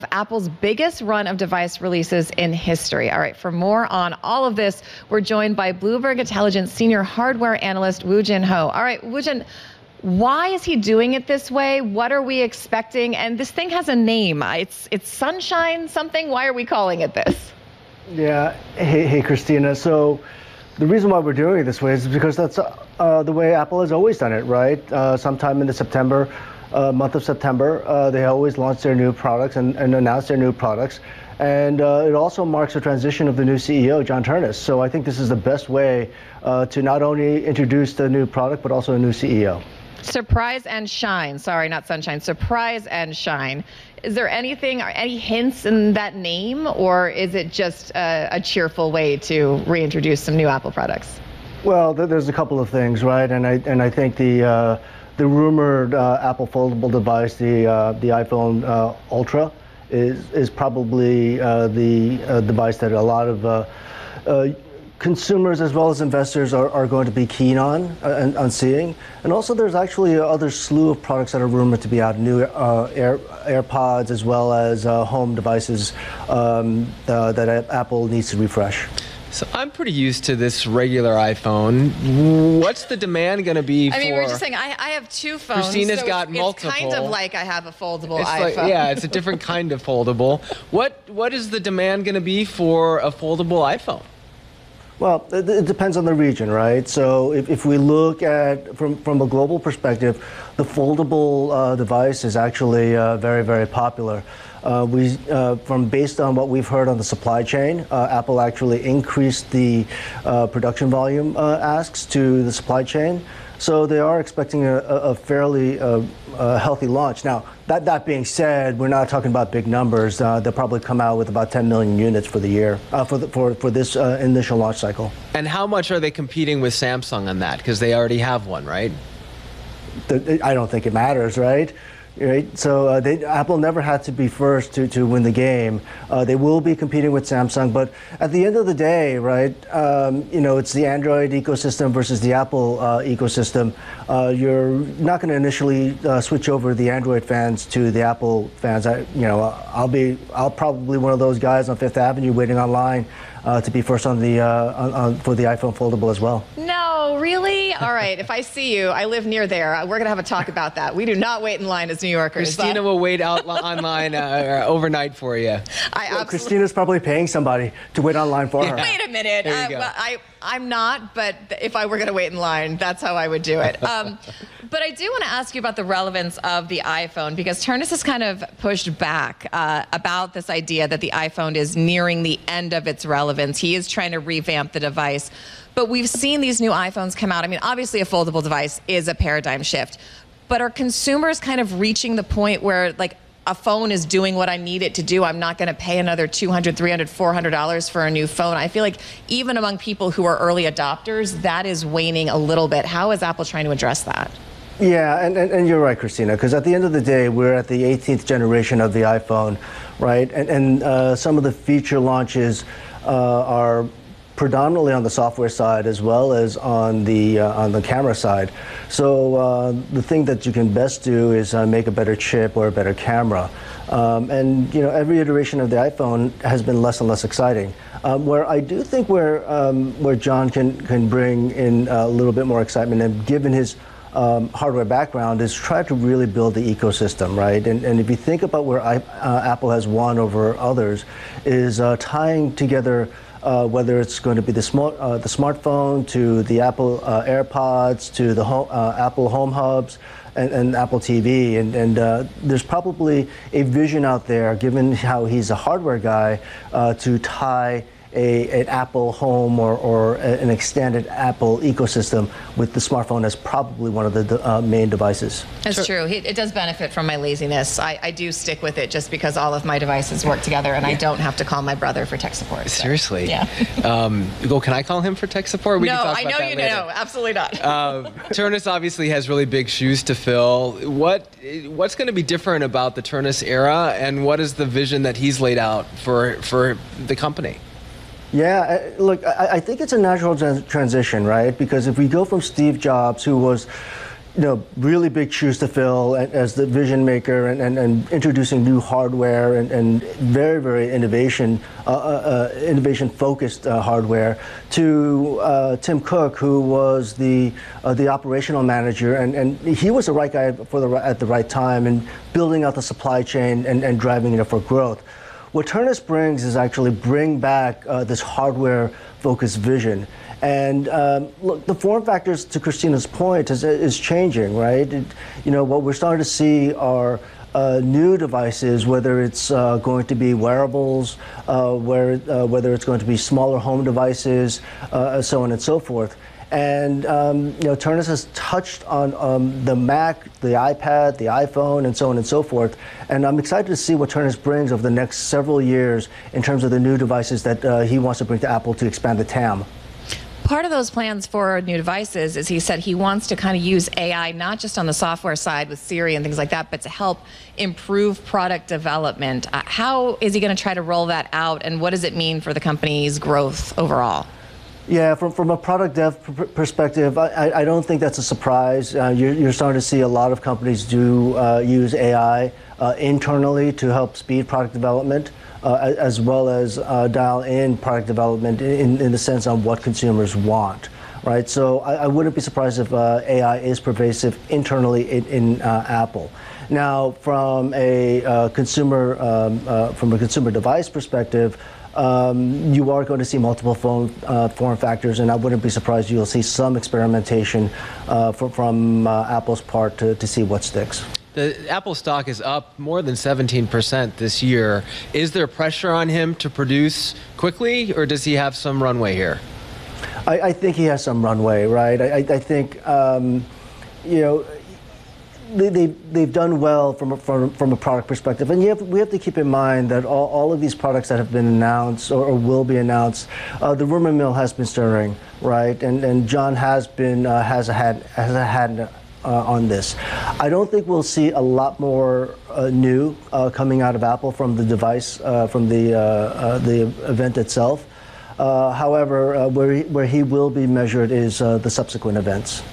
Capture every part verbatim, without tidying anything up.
Apple's biggest run of device releases in history. All right, for more on all of this, we're joined by Bloomberg Intelligence senior hardware analyst Woo Jin Ho. All right, Woo Jin, why is he doing it this way? What are we expecting? And this thing has a name. It's it's Sunshine something. Why are we calling it this? Yeah. Hey, hey, Christina. So the reason why we're doing it this way is because that's uh, the way Apple has always done it, right? Uh, sometime in the September. Uh, month of September, uh, they always launch their new products and, and announce their new products. And uh, it also marks the transition of the new C E O, John Ternus. So I think this is the best way uh, to not only introduce the new product, but also a new C E O. Surprise and shine. Sorry, not sunshine. Surprise and shine. Is there anything, any hints in that name, or is it just a, a cheerful way to reintroduce some new Apple products? Well, th there's a couple of things, right? And I, and I think the... Uh, The rumored uh, Apple foldable device, the uh, the iPhone uh, Ultra, is is probably uh, the uh, device that a lot of uh, uh, consumers as well as investors are, are going to be keen on uh, and on seeing. And also, there's actually other slew of products that are rumored to be out, new uh, Air, AirPods as well as uh, home devices um, uh, that Apple needs to refresh. So I'm pretty used to this regular iPhone. What's the demand going to be for? I mean, we were just saying, I, I have two phones. Christina's so got it's, multiple. It's kind of like I have a foldable it's iPhone. Like, yeah, it's a different kind of foldable. What What is the demand going to be for a foldable iPhone? Well, it, it depends on the region, right? So if, if we look at, from, from a global perspective, the foldable uh, device is actually uh, very, very popular. Uh, we, uh, from based on what we've heard on the supply chain, uh, Apple actually increased the uh, production volume uh, asks to the supply chain. So they are expecting a, a fairly uh, uh, healthy launch. Now, that, that being said, we're not talking about big numbers. Uh, they'll probably come out with about ten million units for the year, uh, for, the, for, for this uh, initial launch cycle. And how much are they competing with Samsung on that? Because they already have one, right? The, I don't think it matters, right? Right. So uh, they, Apple never had to be first to, to win the game. Uh, they will be competing with Samsung, but at the end of the day, right, um, you know, it's the Android ecosystem versus the Apple uh, ecosystem. Uh, you're not going to initially uh, switch over the Android fans to the Apple fans. I, you know, I'll be, I'll probably one of those guys on Fifth Avenue waiting online uh, to be first on the uh, on, on, for the iPhone foldable as well. No, really? All right. If I see you, I live near there. We're going to have a talk about that. We do not wait in line as New Yorkers. Christina will wait out online uh, overnight for you. I well, Christina's probably paying somebody to wait online for her. Yeah. Wait a minute. There you I, go. well, I, I'm not, but if I were going to wait in line, that's how I would do it. Um, but I do want to ask you about the relevance of the iPhone, because Ternus has kind of pushed back uh, about this idea that the iPhone is nearing the end of its relevance. He is trying to revamp the device. But we've seen these new iPhones come out. I mean, obviously a foldable device is a paradigm shift. But are consumers kind of reaching the point where, like, a phone is doing what I need it to do? I'm not going to pay another two hundred, three hundred, four hundred dollars for a new phone. I feel like even among people who are early adopters, that is waning a little bit. How is Apple trying to address that? Yeah, and, and, and you're right, Christina, because at the end of the day, we're at the eighteenth generation of the iPhone, right? And, and uh, some of the feature launches uh, are predominantly on the software side as well as on the uh, on the camera side. So uh, the thing that you can best do is uh, make a better chip or a better camera. Um, and you know, every iteration of the iPhone has been less and less exciting. Um, where I do think where um, where John can can bring in a little bit more excitement, and given his Um, hardware background, is try to really build the ecosystem, right? And, and if you think about where I, uh, Apple has won over others, is uh, tying together uh, whether it's going to be the smart uh, the smartphone to the Apple uh, AirPods to the home, uh, Apple Home Hubs and, and Apple T V, and, and uh, there's probably a vision out there, given how he's a hardware guy, uh, to tie A, an Apple home or, or an extended Apple ecosystem with the smartphone as probably one of the uh, main devices. That's sure. true. It, it does benefit from my laziness. I, I do stick with it just because all of my devices work together, and yeah. I don't have to call my brother for tech support. So. Seriously? Yeah. um, well, can I call him for tech support? We no, can talk I about know that you later. know. Absolutely not. uh, Ternus obviously has really big shoes to fill. What What's going to be different about the Ternus era, and what is the vision that he's laid out for, for the company? Yeah, look, I, I think it's a natural trans transition, right? Because if we go from Steve Jobs, who was, you know, really big shoes to fill as the vision maker and, and, and introducing new hardware and, and very, very innovation, uh, uh, innovation focused uh, hardware to uh, Tim Cook, who was the uh, the operational manager, and, and he was the right guy for the at the right time and building out the supply chain and, and driving it for growth. What Turnus brings is actually bring back uh, this hardware focused vision. And um, look, the form factors, to Christina's point, is, is changing, right? It, you know, what we're starting to see are uh, new devices, whether it's uh, going to be wearables, uh, where, uh, whether it's going to be smaller home devices, uh, so on and so forth. And um, you know, Turnus has touched on um, the Mac, the iPad, the iPhone, and so on and so forth. And I'm excited to see what Turnus brings over the next several years in terms of the new devices that uh, he wants to bring to Apple to expand the T A M. Part of those plans for new devices is he said he wants to kind of use A I, not just on the software side with Siri and things like that, but to help improve product development. Uh, how is he going to try to roll that out, and what does it mean for the company's growth overall? Yeah, from, from a product dev pr perspective, I, I don't think that's a surprise. Uh, you're, you're starting to see a lot of companies do uh, use A I uh, internally to help speed product development. Uh, as well as uh, dial in product development in, in the sense on what consumers want, right? So I, I wouldn't be surprised if uh, A I is pervasive internally in, in uh, Apple. Now, from a uh, consumer um, uh, from a consumer device perspective, um, you are going to see multiple phone uh, form factors, and I wouldn't be surprised you'll see some experimentation uh, from, from uh, Apple's part to, to see what sticks. The Apple stock is up more than seventeen percent this year. Is there pressure on him to produce quickly, or does he have some runway here? I, I think he has some runway, right? I, I think, um, you know, they, they, they've done well from a, from, from a product perspective. And you have, we have to keep in mind that all, all of these products that have been announced or, or will be announced, uh, the rumor mill has been stirring, right? And, and John has been, uh, has had, has had Uh, on this. I don't think we'll see a lot more uh, new uh, coming out of Apple from the device, uh, from the, uh, uh, the event itself. Uh, however, uh, where, he, where he will be measured is uh, the subsequent events.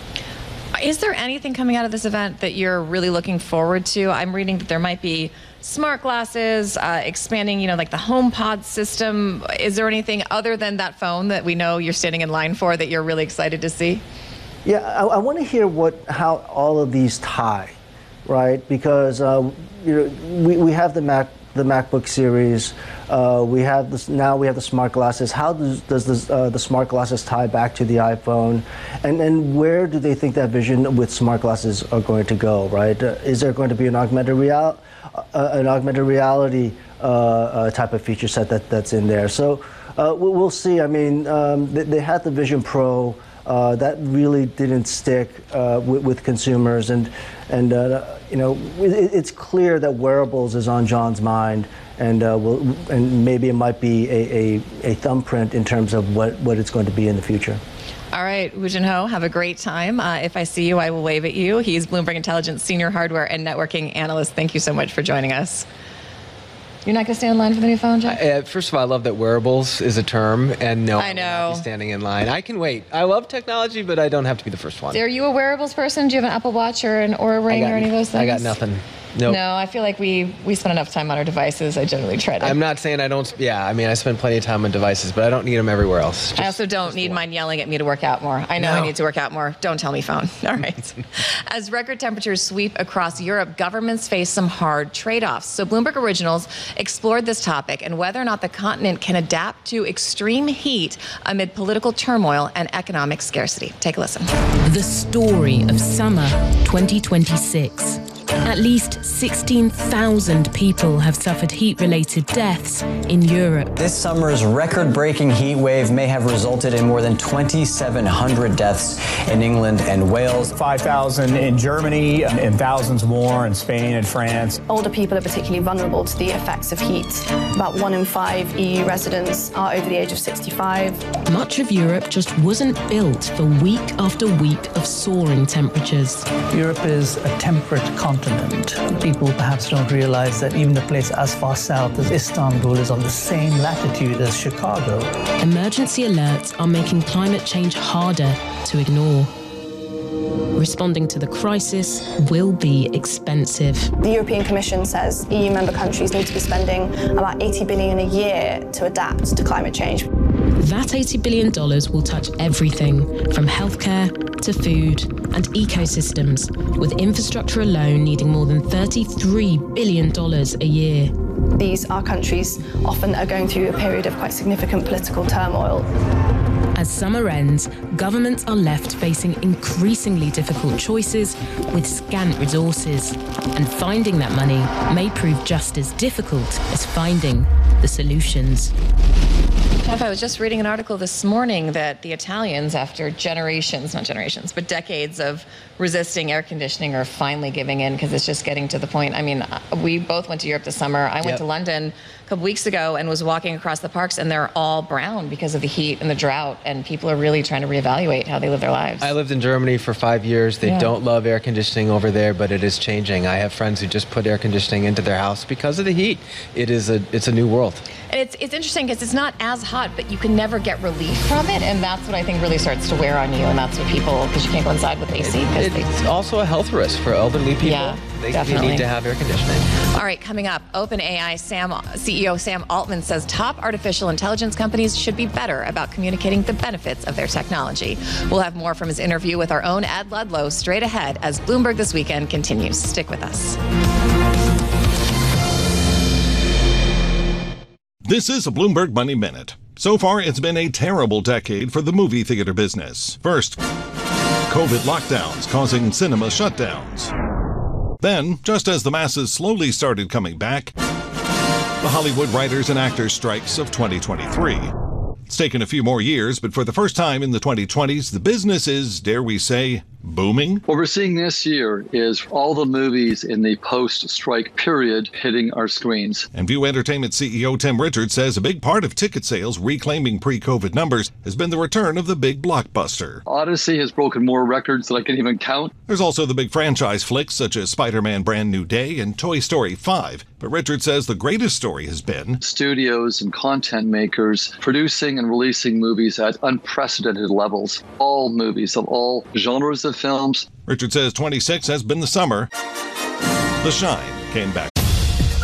Is there anything coming out of this event that you're really looking forward to? I'm reading that there might be smart glasses, uh, expanding, you know, like the HomePod system. Is there anything other than that phone that we know you're standing in line for that you're really excited to see? Yeah, I, I want to hear what how all of these tie, right? Because uh, you know, we, we have the Mac the MacBook series, uh, we have this now we have the smart glasses. How does does this, uh, the smart glasses tie back to the iPhone, and and where do they think that vision with smart glasses are going to go? Right? Uh, is there going to be an augmented real uh, an augmented reality uh, uh, type of feature set that that's in there? So uh, we'll see. I mean, um, they, they had the Vision Pro. Uh, that really didn't stick uh, with, with consumers, and and uh, you know it, it's clear that wearables is on John's mind, and uh, will, and maybe it might be a, a, a thumbprint in terms of what, what it's going to be in the future. All right, Woo Jin Ho, have a great time. Uh, if I see you, I will wave at you. He's Bloomberg Intelligence Senior Hardware and Networking Analyst. Thank you so much for joining us. You're not going to stand in line for the new phone, Jeff? Uh, first of all, I love that wearables is a term, and no, I know. I'm not standing in line. I can wait. I love technology, but I don't have to be the first one. Are you a wearables person? Do you have an Apple Watch or an Oura Ring got, or any of those things? I got nothing. Nope. No, I feel like we, we spend enough time on our devices. I generally try to. I'm not saying I don't, yeah, I mean, I spend plenty of time on devices, but I don't need them everywhere else. Just, I also don't need mine yelling at me to work out more. I know No. I need to work out more. Don't tell me, phone. All right. As record temperatures sweep across Europe, governments face some hard trade-offs. So Bloomberg Originals explored this topic and whether or not the continent can adapt to extreme heat amid political turmoil and economic scarcity. Take a listen. The story of summer twenty twenty-six. At least sixteen thousand people have suffered heat-related deaths in Europe. This summer's record-breaking heat wave may have resulted in more than twenty-seven hundred deaths in England and Wales. five thousand in Germany and thousands more in Spain and France. Older people are particularly vulnerable to the effects of heat. About one in five E U residents are over the age of sixty-five. Much of Europe just wasn't built for week after week of soaring temperatures. Europe is a temperate continent. People perhaps don't realize that even a place as far south as Istanbul is on the same latitude as Chicago. Emergency alerts are making climate change harder to ignore. responding to the crisis will be expensive. The European Commission says E U member countries need to be spending about eighty billion dollars a year to adapt to climate change. That eighty billion dollars will touch everything from healthcare to food and ecosystems, with infrastructure alone needing more than thirty-three billion dollars a year. These are countries often are going through a period of quite significant political turmoil. As summer ends, governments are left facing increasingly difficult choices with scant resources. And finding that money may prove just as difficult as finding the solutions. Jeff, I was just reading an article this morning that the Italians, after generations, not generations, but decades of resisting air conditioning, are finally giving in because it's just getting to the point. I mean, we both went to Europe this summer. I went Yep. to London a couple weeks ago and was walking across the parks, and they're all brown because of the heat and the drought, and people are really trying to reevaluate how they live their lives. I lived in Germany for five years. They Yeah. don't love air conditioning over there, but it is changing. I have friends who just put air conditioning into their house because of the heat. It is a, it's a new world. And it's, it's interesting because it's not as hot, but you can never get relief from it, and that's what I think really starts to wear on you, and that's what people, because you can't go inside with A C. 'cause they- It's also a health risk for elderly people. Yeah, they, they definitely. need to have air conditioning. All right, coming up, OpenAI Sam, C E O Sam Altman says top artificial intelligence companies should be better about communicating the benefits of their technology. We'll have more from his interview with our own Ed Ludlow straight ahead as Bloomberg This Weekend continues. Stick with us. This is a Bloomberg Money Minute. So far, it's been a terrible decade for the movie theater business. First, COVID lockdowns causing cinema shutdowns. Then, just as the masses slowly started coming back, the Hollywood writers and actors strikes of twenty twenty-three. It's taken a few more years, but for the first time in the twenty twenties, the business is, dare we say, booming. What we're seeing this year is all the movies in the post-strike period hitting our screens. And View Entertainment C E O Tim Richards says a big part of ticket sales reclaiming pre-COVID numbers has been the return of the big blockbuster. Odyssey has broken more records than I can even count. There's also the big franchise flicks such as Spider-Man Brand New Day and Toy Story five. But Richards says the greatest story has been studios and content makers producing and releasing movies at unprecedented levels. All movies of all genres of films. Richard says twenty-six has been the summer. The shine came back.